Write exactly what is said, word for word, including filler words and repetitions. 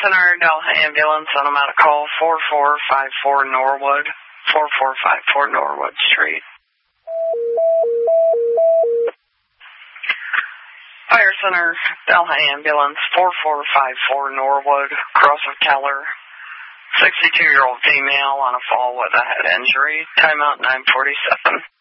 Center, Delta Ambulance, and I'm out of call four four five four Norwood, four four five four Norwood Street. Fire Center, Delta Ambulance, four four five four Norwood, cross of Keller. sixty-two-year-old female on a fall with a head injury. Timeout nine forty-seven.